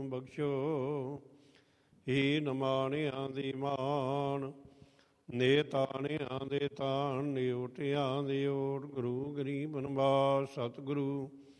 ਬਖਸ਼ੋ। ਹੀ ਨਮਾਣਿਆਂ ਦੀ ਮਾਣ, ਨੇ ਤਾਣਿਆਂ ਦੇ ਤਾਣ, ਨਿਉਟਿਆਂ ਦੀ ਓਟ। ਗੁਰੂ ਗਰੀਬ ਨਿਵਾਸ ਸਤਿਗੁਰੂ